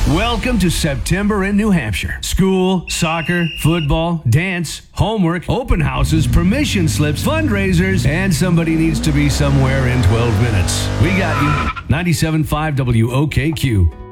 Welcome to September in New Hampshire. School, soccer, football, dance, homework, open houses, permission slips, fundraisers, and somebody needs to be somewhere in 12 minutes. We got you. 97.5 WOKQ.